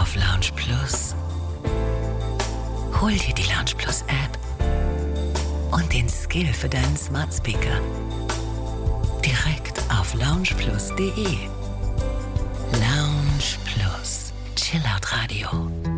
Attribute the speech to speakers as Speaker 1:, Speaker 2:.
Speaker 1: auf Lounge Plus. Hol dir die Lounge Plus App und den Skill für deinen Smart Speaker. Direkt auf loungeplus.de. Lounge Plus. Chillout Radio.